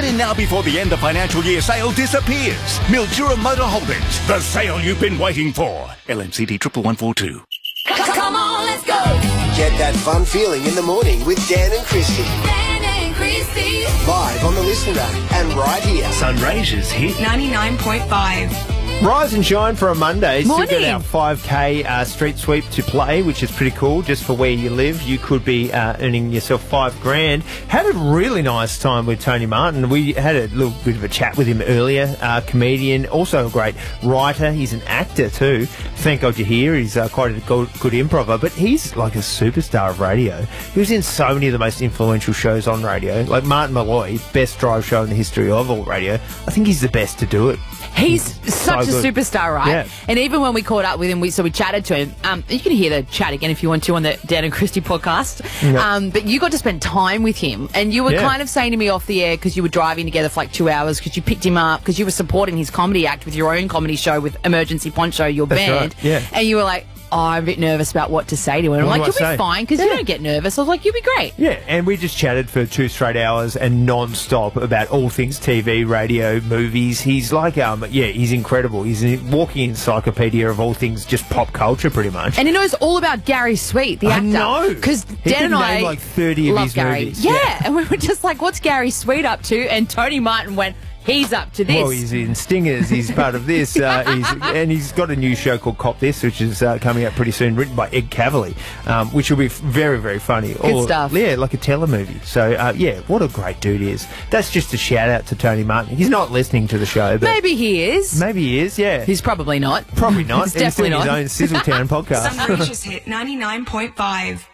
Get in now before the end of financial year sale disappears. Mildura Motor Holdings, the sale you've been waiting for. LMCD 11142. Come on, let's go. Get that fun feeling in the morning with Dan and Christy. Dan and Christy. Live on the Listener app and right here. Sunraysia's hit 99.5. Rise and shine for a Monday. Morning. Still got our 5K street sweep to play, which is pretty cool. Just for where you live, you could be earning yourself $5,000. Had a really nice time with Tony Martin. We had a little bit of a chat with him earlier. Comedian, also a great writer. He's an actor too. Thank God you're here. He's quite a good improver, but he's like a superstar of radio. He was in so many of the most influential shows on radio, like Martin Malloy, best drive show in the history of all radio. I think he's the best to do it. He's such a superstar, right? Yeah. And even when we caught up with him, we chatted to him. You can hear the chat again if you want to on the Dan and Christy podcast. Yeah. But you got to spend time with him. And you were kind of saying to me off the air, because you were driving together for like 2 hours, because you picked him up, because you were supporting his comedy act with your own comedy show with Emergency Poncho, your band. Right. Yeah. And you were like, oh, I'm a bit nervous about what to say to him. I'm like, you'll be fine, because you don't get nervous. I was like, you'll be great. Yeah, and we just chatted for 2 straight hours and non-stop about all things TV, radio, movies. He's like, he's incredible. He's a walking encyclopedia of all things, just pop culture, pretty much. And he knows all about Gary Sweet, the actor. I know. Because He Dan can and I name like 30 of love his Gary. movies. Yeah, and we were just like, what's Gary Sweet up to? And Tony Martin went, he's up to this. Well, he's in Stingers. He's part of this. He's got a new show called Cop This, which is coming out pretty soon, written by Ed Cavalier, which will be very, very funny. Good stuff. Yeah, like a telemovie. So, what a great dude he is. That's just a shout-out to Tony Martin. He's not listening to the show, but... Maybe he is. Maybe he is, yeah. He's probably not. Probably not. He's definitely doing not. his own Sizzletown podcast. Sunraysia's hit 99.5.